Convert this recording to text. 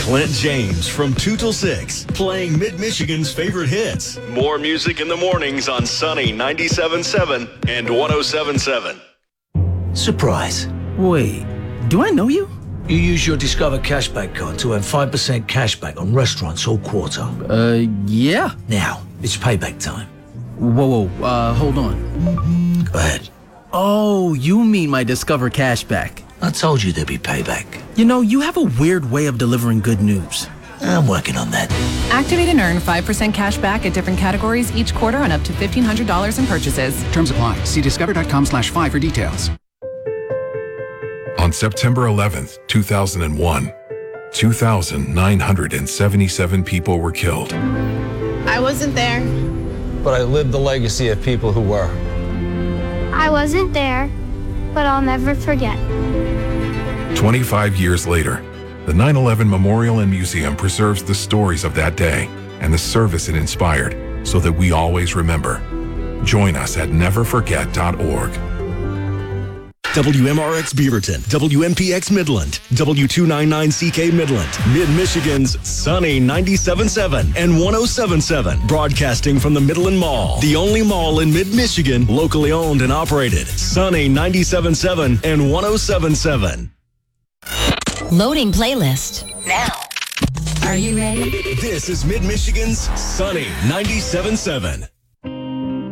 Clint James from 2 till 6, playing Mid-Michigan's favorite hits. More music in the mornings on Sunny 97.7 and 107.7. Surprise. Wait, do I know you? You use your Discover Cashback card to earn 5% cashback on restaurants all quarter. Yeah. Now, it's payback time. Whoa, hold on. Go ahead. Oh, you mean my Discover Cashback. I told you there'd be payback. You know, you have a weird way of delivering good news. I'm working on that. Activate and earn 5% cash back at different categories each quarter on up to $1,500 in purchases. Terms apply. See discover.com/5 for details. On September 11th, 2001, 2,977 people were killed. I wasn't there. But I lived the legacy of people who were. I wasn't there, but I'll never forget. 25 years later, the 9/11 Memorial and Museum preserves the stories of that day and the service it inspired so that we always remember. Join us at neverforget.org. WMRX Beaverton, WMPX Midland, W299CK Midland, Mid-Michigan's Sunny 97.7 and 107.7, broadcasting from the Midland Mall, the only mall in Mid-Michigan, locally owned and operated. Sunny 97.7 and 107.7. Loading playlist now. Are you ready? This is Mid-Michigan's Sunny 97.7.